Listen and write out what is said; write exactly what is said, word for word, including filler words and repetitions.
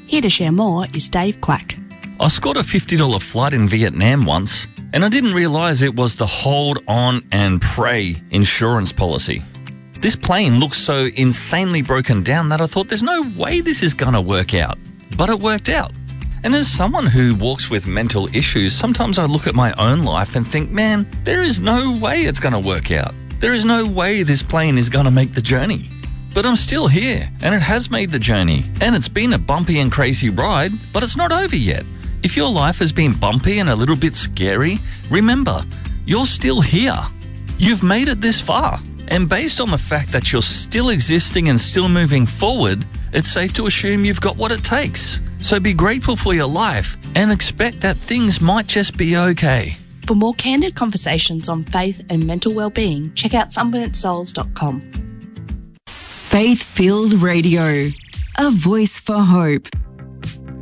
Here to share more is Dave Quack. I scored a fifty dollars flight in Vietnam once, and I didn't realise it was the hold on and pray insurance policy. This plane looks so insanely broken down that I thought there's no way this is going to work out. But it worked out. And as someone who walks with mental issues, sometimes I look at my own life and think, man, there is no way it's going to work out. There is no way this plane is going to make the journey. But I'm still here, and it has made the journey. And it's been a bumpy and crazy ride, but it's not over yet. If your life has been bumpy and a little bit scary, remember, you're still here. You've made it this far. And based on the fact that you're still existing and still moving forward, it's safe to assume you've got what it takes. So be grateful for your life and expect that things might just be okay. For more candid conversations on faith and mental well-being, check out sunburnt souls dot com. Faith-Filled Radio, a voice for hope.